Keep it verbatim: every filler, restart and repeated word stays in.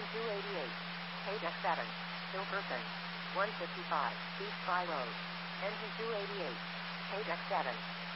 Engine two eighty-eight. K-Deck seven. Hilkerson. one fifty-five. East By Road. Engine two eighty-eight. K-Deck seven.